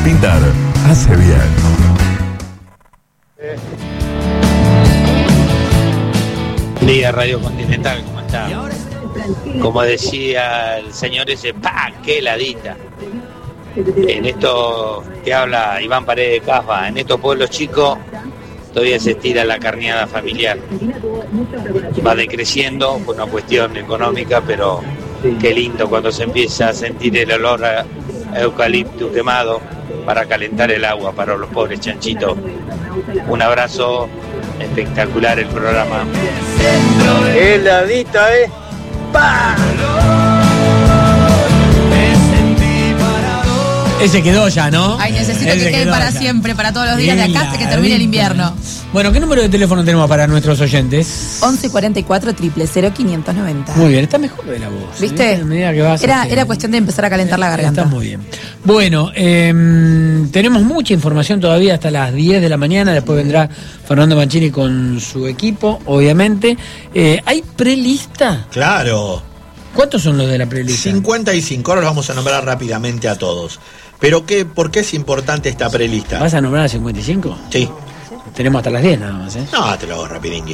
Pintar hace bien. Buen día, Radio Continental, ¿cómo está? Como decía el señor ese, ¡pah! ¡Qué heladita! En esto que habla Iván Paredes de Casba, en estos pueblos chicos todavía se estira la carneada familiar. Va decreciendo por una cuestión económica, pero qué lindo cuando se empieza a sentir el olor a eucalipto quemado para calentar el agua para los pobres chanchitos. Un abrazo, espectacular el programa. Heladita, ¡pah! Ese quedó ya, ¿no? Ay, necesito que quede para siempre, para todos los días de acá hasta que termine el invierno. Bueno, ¿qué número de teléfono tenemos para nuestros oyentes? 11 44 000 590. Muy bien, está mejor de la voz. ¿Viste? Era cuestión de empezar a calentar la garganta. Está muy bien. Bueno, tenemos mucha información todavía hasta las 10 de la mañana. Después vendrá Fernando Mancini con su equipo, obviamente. ¿Hay prelista? Claro. ¿Cuántos son los de la prelista? 55, ahora los vamos a nombrar rápidamente a todos. Pero ¿por qué es importante esta prelista? ¿Vas a nombrar a 55? Sí. Tenemos hasta las 10 nada más, ¿eh? No, te lo hago rapidingui.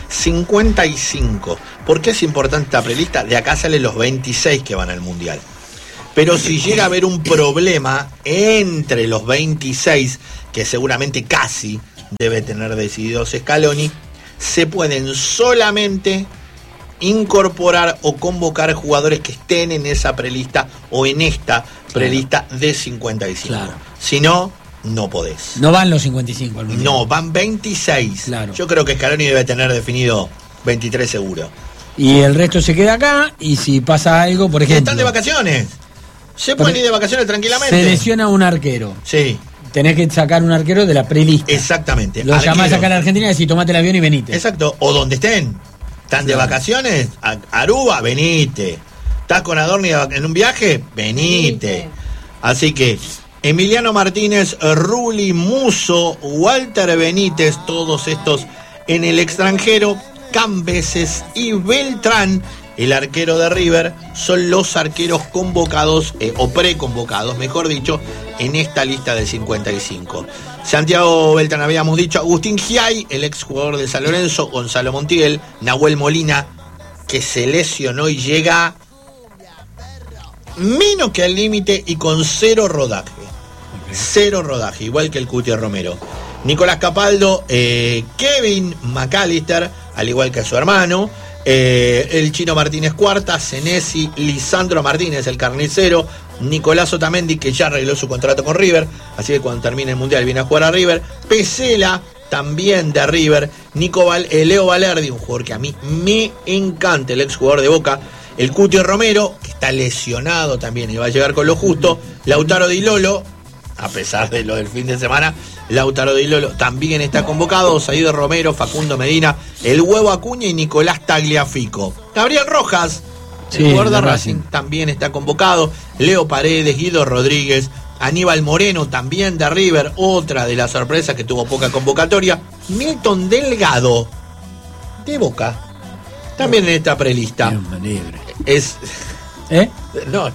55. ¿Por qué es importante esta prelista? De acá salen los 26 que van al Mundial. Pero si llega a haber un problema entre los 26, que seguramente casi debe tener decidido Scaloni, se pueden solamente incorporar o convocar jugadores que estén en esa prelista o en esta prelista de 55. Claro. Si no, no podés. No van los 55 al Mundial. No, van 26. Claro. Yo creo que Scaloni debe tener definido 23 seguro. Y el resto se queda acá, y si pasa algo, por ejemplo... Están de vacaciones. Se pueden ir de vacaciones tranquilamente. Se lesiona un arquero. Sí. Tenés que sacar un arquero de la prelista. Exactamente. Lo llamás acá a la Argentina y decís, tomate el avión y venite. Exacto. O donde estén. ¿Están de vacaciones? Aruba, venite. ¿Estás con Adorni en un viaje? Venite. Así que Emiliano Martínez, Rulli, Musso, Walter Benítez, todos estos en el extranjero, Cambeses y Beltrán, el arquero de River, son los arqueros convocados, o preconvocados, mejor dicho, en esta lista de 55. Santiago Beltrán, habíamos dicho, Agustín Giay, el exjugador de San Lorenzo, Gonzalo Montiel, Nahuel Molina, que se lesionó y llega menos que al límite y con cero rodaje. Cero rodaje, igual que el Cuti Romero. Nicolás Capaldo, Kevin McAllister, al igual que su hermano, el Chino Martínez Cuarta, Senesi, Lisandro Martínez, el carnicero, Nicolás Otamendi, que ya arregló su contrato con River, así que cuando termine el Mundial viene a jugar a River. Pesela, también de River. Leo Valerdi, un jugador que a mí me encanta, el exjugador de Boca. El Cuti Romero, que está lesionado también y va a llegar con lo justo. Lautaro Di Lolo, a pesar de lo del fin de semana, Lautaro Di Lolo también está convocado. Saido Romero, Facundo Medina, el Huevo Acuña y Nicolás Tagliafico. Gabriel Rojas, el jugador de Racing, también está convocado. Leo Paredes, Guido Rodríguez, Aníbal Moreno, también de River, otra de las sorpresas que tuvo poca convocatoria. Milton Delgado, de Boca, también en esta prelista. Es... No,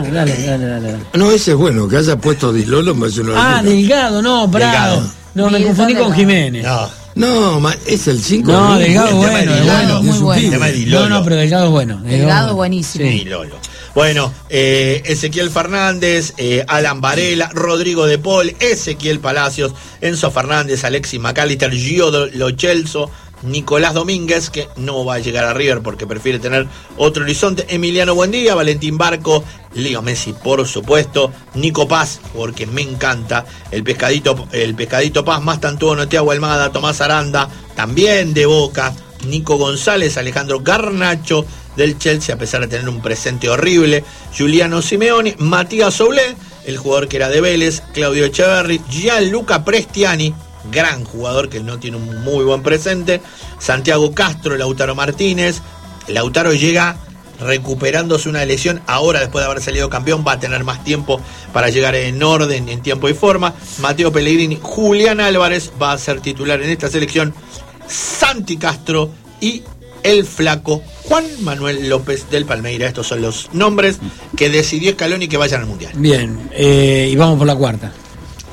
dale. No, ese es bueno, que haya puesto Dislolo me hace una locura. Delgado, no, bravo. No, me confundí con Jiménez. No, es el 5. No, Delgado es bueno, es bueno. Muy bueno. No, pero Delgado es bueno. Delgado es buenísimo. Sí. Dilolo. Bueno, Ezequiel Fernández, Alan Varela, Rodrigo de Paul, Ezequiel Palacios, Enzo Fernández, Alexis McAllister, Gio Lo Celso, Nicolás Domínguez, que no va a llegar a River porque prefiere tener otro horizonte, Emiliano Buendía, Valentín Barco, Leo Messi, por supuesto, Nico Paz, porque me encanta, el pescadito Paz, más Tantuono, Thiago Almada, Tomás Aranda, también de Boca, Nico González, Alejandro Garnacho del Chelsea, a pesar de tener un presente horrible, Giuliano Simeone, Matías Soulé, el jugador que era de Vélez, Claudio Echeverri, Gianluca Prestiani, gran jugador que no tiene un muy buen presente, Santiago Castro, Lautaro Martínez. Lautaro llega recuperándose una lesión, ahora después de haber salido campeón va a tener más tiempo para llegar en orden, en tiempo y forma. Mateo Pellegrini, Julián Álvarez va a ser titular en esta selección, Santi Castro y el flaco Juan Manuel López del Palmeiras. Estos son los nombres que decidió Scaloni que vayan al Mundial. Bien, y vamos por la cuarta.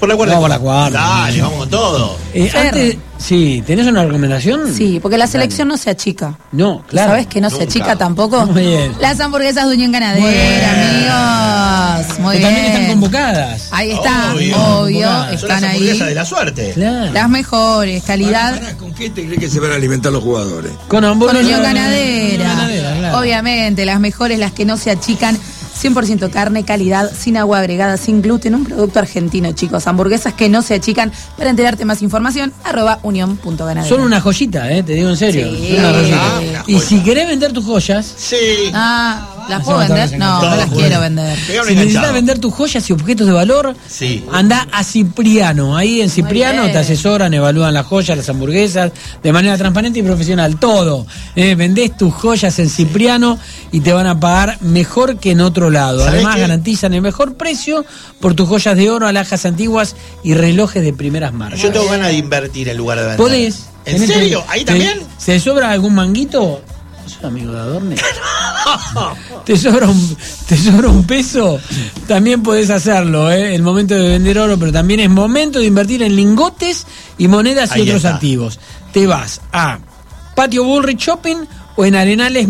Por la cuarta. No, por la cuarta. Dale, vamos con todo. Antes, sí, ¿tenés una recomendación? Sí, porque la selección no se achica. No, claro. ¿Sabes que no se achica tampoco? Muy bien. Las hamburguesas de Unión Ganadera, amigos. Muy que bien. también están convocadas. Ahí está, obvio. Son Están las hamburguesas ahí. de la suerte. Claro. Las mejores, calidad. ¿Con qué te crees que se van a alimentar los jugadores? Con Con hamburguesas. Unión Ganadera. Claro. Obviamente, las mejores, las que no se achican. 100% carne, calidad, sin agua agregada, sin gluten, un producto argentino, chicos. Hamburguesas que no se achican. Para enterarte más información, @unión.ganadera. Son una joyita, te digo en serio. Sí. Son una joyita. Una Y joya. si querés vender tus joyas, Sí. ¿Las puedo vender? No, no las quiero vender. Pegaron si necesitas enganchado. vender tus joyas y objetos de valor, Sí. anda a Cipriano. Ahí en Cipriano bien. te asesoran, evalúan las joyas, las hamburguesas, de manera transparente y profesional. Todo. Vendés tus joyas en Cipriano y te van a pagar mejor que en otro lado. ¿Sabés Además, qué? garantizan el mejor precio por tus joyas de oro, alhajas antiguas y relojes de primeras marcas. Yo tengo ganas de invertir en lugar de vender. ¿Podés? ¿En Tenés- serio? ¿Ahí también? ¿Se sobra algún manguito? ¿Sos amigo de Adorne? ¿Te sobra un peso? También podés hacerlo, el momento de vender oro, pero también es momento de invertir en lingotes y monedas y Ahí otros está. activos. Te vas a Patio Bullrich Shopping o en Arenales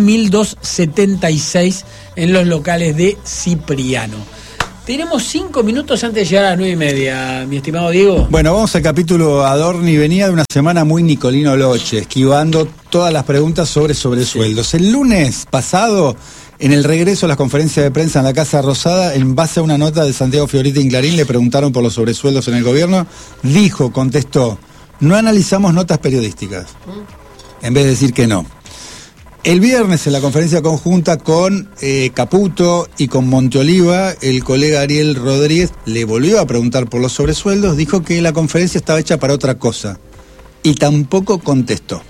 1276 en los locales de Cipriano. Tenemos 5 minutos antes de llegar a las 9:30, mi estimado Diego. Bueno, vamos al capítulo Adorni. Venía de una semana muy Nicolino Loche, esquivando todas las preguntas sobre sobresueldos. El lunes pasado, en el regreso a las conferencias de prensa en la Casa Rosada, en base a una nota de Santiago Fiorita y Clarín, le preguntaron por los sobresueldos en el gobierno. Contestó, no analizamos notas periodísticas, en vez de decir que no. El viernes, en la conferencia conjunta con Caputo y con Monteoliva, el colega Ariel Rodríguez le volvió a preguntar por los sobresueldos, dijo que la conferencia estaba hecha para otra cosa y tampoco contestó.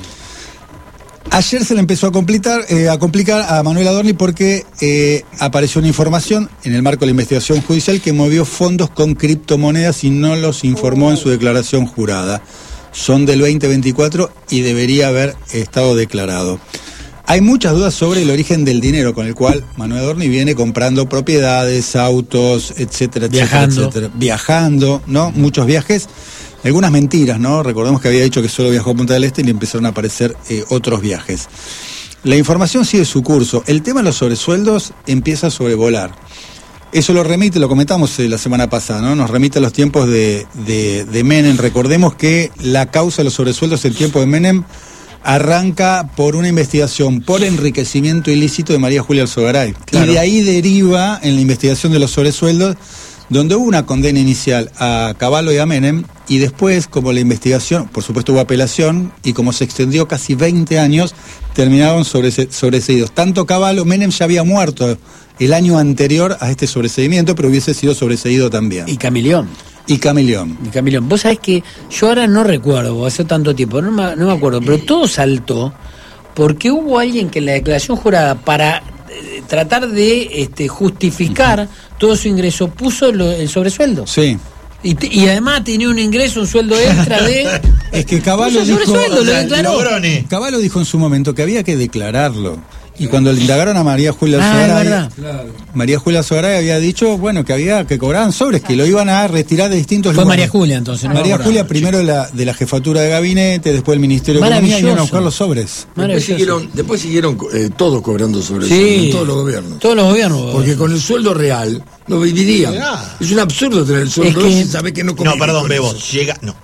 Ayer se le empezó a complicar a Manuel Adorni porque apareció una información en el marco de la investigación judicial que movió fondos con criptomonedas y no los informó en su declaración jurada. Son del 2024 y debería haber estado declarado. Hay muchas dudas sobre el origen del dinero con el cual Manuel Adorni viene comprando propiedades, autos, etcétera, Viajando. etcétera. Viajando, ¿no? Muchos viajes. Algunas mentiras, ¿no? Recordemos que había dicho que solo viajó a Punta del Este y le empezaron a aparecer otros viajes. La información sigue su curso. El tema de los sobresueldos empieza a sobrevolar. Eso lo comentamos la semana pasada, ¿no? Nos remite a los tiempos de Menem. Recordemos que la causa de los sobresueldos en tiempo de Menem arranca por una investigación por enriquecimiento ilícito de María Julia Alzogaray. Claro. Y de ahí deriva en la investigación de los sobresueldos, donde hubo una condena inicial a Cavallo y a Menem, y después, como la investigación, por supuesto hubo apelación, y como se extendió casi 20 años, terminaron sobreseídos. Tanto Cavallo, Menem ya había muerto el año anterior a este sobreseimiento, pero hubiese sido sobreseído también. Y Camilión. Y Camilión. Vos sabés que yo ahora no recuerdo, hace tanto tiempo, no me acuerdo, pero todo saltó porque hubo alguien que en la declaración jurada, para tratar de justificar todo su ingreso, puso el sobresueldo. Sí. Y además tenía un ingreso, un sueldo extra de... Es que Cavallo puso dijo... sobresueldo, lo declaró. Cavallo dijo en su momento que había que declararlo. Y cuando le indagaron a María Julia Alzogaray, María Julia Alzogaray había dicho, bueno, que había que cobraban sobres, que lo iban a retirar de distintos Fue lugares. María Julia entonces. no María me Julia acordaba. primero de la jefatura de gabinete, después el Ministerio de Economía, iban a buscar los sobres. Después siguieron todos cobrando sobre Sí, en todos los gobiernos. Todos los gobiernos. Porque con el sueldo real no vivirían. Es un absurdo tener el sueldo Es que- real si sabés que no No, convive perdón, con Bebo, eso. llega. No.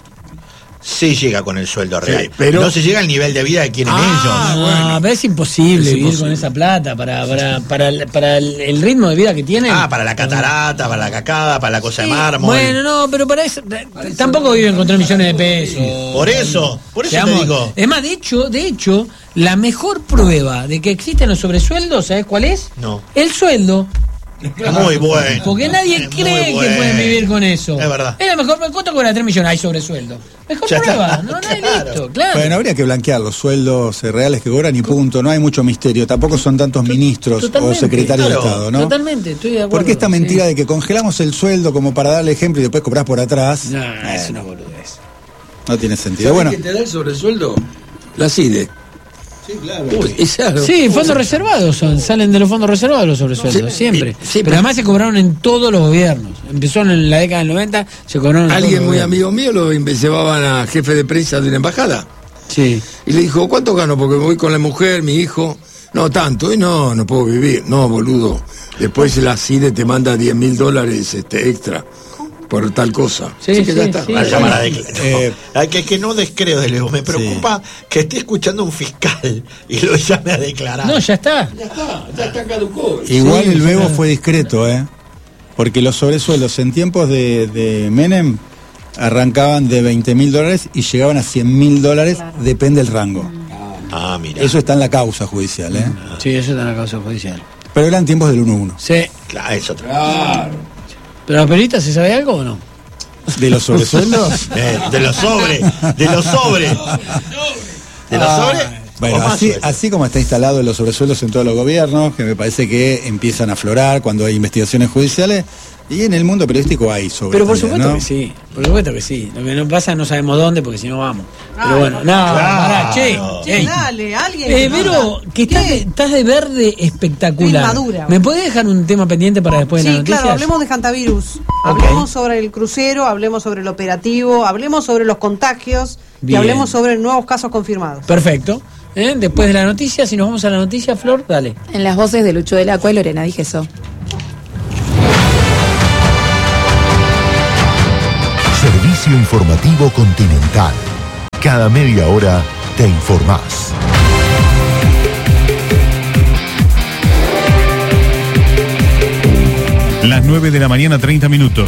Sí llega con el sueldo real. pero- no se llega al nivel de vida que quieren ellos. Pero es imposible Es vivir imposible. con esa plata para el ritmo de vida que tienen. Para la catarata, para la cacada, para la cosa de mármol. Bueno, no, pero para eso tampoco viven con 3 millones de pesos. Por eso Seamos- te digo. Es más, de hecho, la mejor prueba de que existen los sobresueldos, ¿sabes cuál es? No. El sueldo. Muy bueno. Porque nadie Es cree muy que bueno. pueden vivir con eso. Es verdad. Es la mejor. ¿Cuánto cobra 3 millones? Hay sobresueldo. Mejor Ya prueba. está. No, no hay Claro. listo, claro. Bueno, habría que blanquear los sueldos reales que cobran y punto. No hay mucho misterio. Tampoco son tantos ministros Totalmente. o secretarios Claro. de Estado, ¿no? Totalmente, estoy de acuerdo. Porque esta mentira sí. de que congelamos el sueldo como para darle ejemplo y después cobrás por atrás, No, es una boludez. no tiene sentido. ¿Sabés Bueno, que te da el sobresueldo? La CIDE. Sí, claro. Sí, fondos reservados salen de los fondos reservados los sobresueldos, siempre. Sí, pero además se cobraron en todos los gobiernos. Empezó en la década del 90, se cobraron en Alguien todos muy los amigo mío lo llevaban a jefe de prensa de una embajada. Sí. Y le dijo, ¿cuánto gano? Porque voy con la mujer, mi hijo. No, tanto. Y no puedo vivir. No, boludo. Después la CIDE te manda $10.000 extra por tal cosa. Sí, que ya está. sí. Que no descreo de Leo. Me preocupa que esté escuchando un fiscal y lo llame a declarar. No, ya está. Ya está caducó. Igual el Bebo fue discreto, porque los sobresueldos en tiempos de Menem arrancaban de $20.000 y llegaban a $100.000, depende del rango. Ah, mira. Eso está en la causa judicial, Sí, eso está en la causa judicial. Pero eran tiempos del 1-1. Sí. Claro, es otra. Claro. ¿Pero la perita se sabe algo o no? ¿De los sobresueldos? De los sobres. Bueno, así como está instalado los sobresueldos en todos los gobiernos, que me parece que empiezan a aflorar cuando hay investigaciones judiciales, y en el mundo periodístico hay sobre. Pero por supuesto que sí, por supuesto que sí. Lo que no pasa no sabemos dónde, porque si no vamos. Pero bueno, pará, che, dale, alguien. Vero, que estás de verde espectacular. Inmadura. ¿Me podés dejar un tema pendiente para después de las noticias? Claro, hablemos de Hantavirus. Hablemos sobre el crucero, hablemos sobre el operativo, hablemos sobre los contagios y Bien. hablemos sobre nuevos casos confirmados. Perfecto. Después de la noticia, si nos vamos a la noticia, Flor, dale. En las voces de Lucho del Acua y Lorena Dijeso. Servicio informativo Continental. Cada media hora te informás. Las 9 de la mañana, 30 minutos.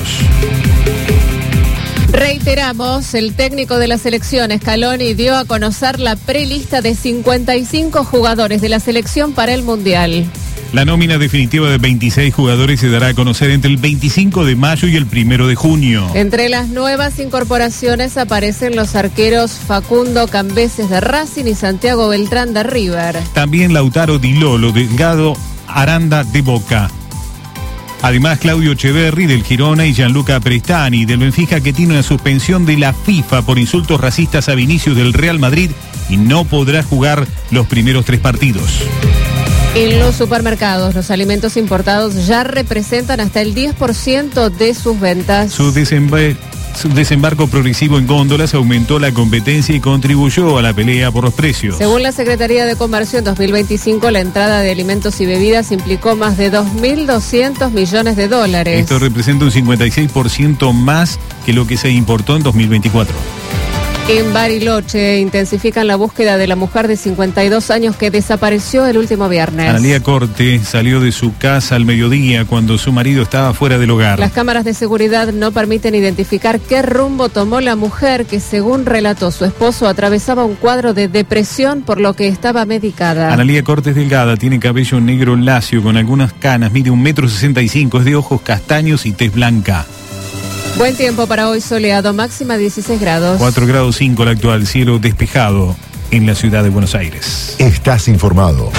Reiteramos, el técnico de la selección, Scaloni, dio a conocer la prelista de 55 jugadores de la selección para el Mundial. La nómina definitiva de 26 jugadores se dará a conocer entre el 25 de mayo y el 1 de junio. Entre las nuevas incorporaciones aparecen los arqueros Facundo Cambeses de Racing y Santiago Beltrán de River. También Lautaro Di Lolo, Delgado Aranda de Boca. Además, Claudio Echeverri del Girona y Gianluca Prestani del Benfica, que tiene una suspensión de la FIFA por insultos racistas a Vinicius del Real Madrid y no podrá jugar los primeros 3 partidos. En los supermercados, los alimentos importados ya representan hasta el 10% de sus ventas. Su desembarco progresivo en góndolas aumentó la competencia y contribuyó a la pelea por los precios. Según la Secretaría de Comercio, en 2025 la entrada de alimentos y bebidas implicó más de $2.200 millones. Esto representa un 56% más que lo que se importó en 2024. En Bariloche intensifican la búsqueda de la mujer de 52 años que desapareció el último viernes. Analía Corte salió de su casa al mediodía cuando su marido estaba fuera del hogar. Las cámaras de seguridad no permiten identificar qué rumbo tomó la mujer que, según relató su esposo, atravesaba un cuadro de depresión por lo que estaba medicada. Analía Corte es delgada, tiene cabello negro lacio con algunas canas, mide 1,65 m, es de ojos castaños y tez blanca. Buen tiempo para hoy, soleado, máxima 16 grados. 4,5 grados la actual, cielo despejado en la ciudad de Buenos Aires. Estás informado.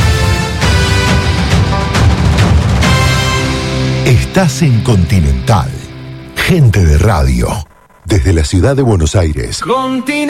Estás en Continental. Gente de radio. Desde la ciudad de Buenos Aires.